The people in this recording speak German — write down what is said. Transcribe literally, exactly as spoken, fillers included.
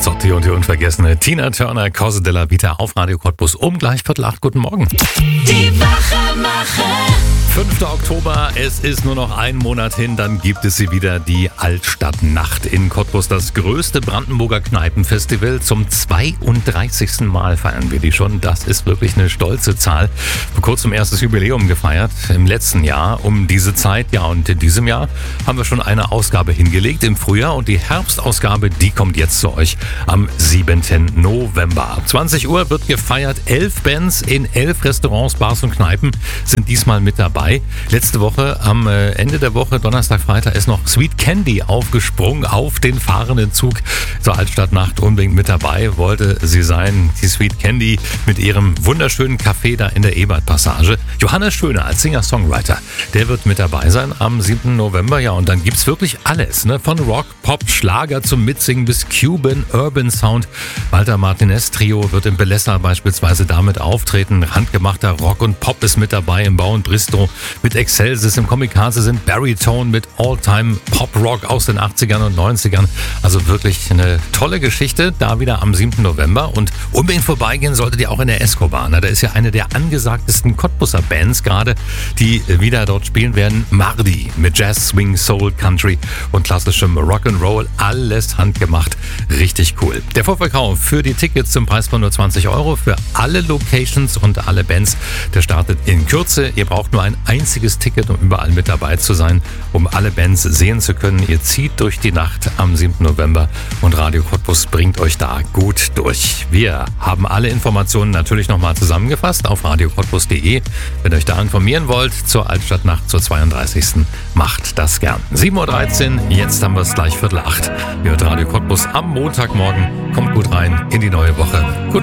Ramazzotti und die unvergessene Tina Turner, Cosa della Vita auf Radio Cottbus um gleich Viertel acht. Guten Morgen. Die Wachemacher. fünfter Oktober, es ist nur noch ein Monat hin, dann gibt es sie wieder, die Altstadtnacht in Cottbus. Das größte Brandenburger Kneipenfestival. Zum zweiunddreißigsten Mal feiern wir die schon. Das ist wirklich eine stolze Zahl. Vor kurzem erstes Jubiläum gefeiert, im letzten Jahr um diese Zeit. Ja, und in diesem Jahr haben wir schon eine Ausgabe hingelegt im Frühjahr. Und die Herbstausgabe, die kommt jetzt zu euch am siebten November. Ab zwanzig Uhr wird gefeiert. Elf Bands in elf Restaurants, Bars und Kneipen sind diesmal mit dabei. Letzte Woche, am Ende der Woche, Donnerstag, Freitag, ist noch Sweet Candy aufgesprungen auf den fahrenden Zug zur Altstadtnacht. Unbedingt mit dabei wollte sie sein, die Sweet Candy mit ihrem wunderschönen Café da in der Ebertpassage. Johannes Schöne als Singer-Songwriter, der wird mit dabei sein am siebten November. Ja, und dann gibt's wirklich alles, ne? Von Rock, Pop, Schlager zum Mitsingen bis Cuban, Urban Sound. Walter Martinez Trio wird im Bellessa beispielsweise damit auftreten. Handgemachter Rock und Pop ist mit dabei im Bau und Bristol. Mit Excelsis, im Komikaze sind Baritone mit All-Time Pop-Rock aus den achtzigern und neunzigern. Also wirklich eine tolle Geschichte, da wieder am siebten November. Und unbedingt vorbeigehen solltet ihr auch in der Escobar. Da ist ja eine der angesagtesten Cottbuser Bands gerade, die wieder dort spielen werden. Mardi mit Jazz, Swing, Soul, Country und klassischem Rock'n'Roll. Alles handgemacht. Richtig cool. Der Vorverkauf für die Tickets zum Preis von nur zwanzig Euro für alle Locations und alle Bands, der startet in Kürze. Ihr braucht nur ein einziges Ticket, um überall mit dabei zu sein, um alle Bands sehen zu können. Ihr zieht durch die Nacht am siebten November und Radio Cottbus bringt euch da gut durch. Wir haben alle Informationen natürlich nochmal zusammengefasst auf radio cottbus punkt de. Wenn ihr euch da informieren wollt zur Altstadtnacht zur zweiunddreißigsten macht das gern. sieben Uhr dreizehn, jetzt haben wir es gleich Viertel acht. Ihr hört Radio Cottbus am Montagmorgen. Kommt gut rein in die neue Woche. Gut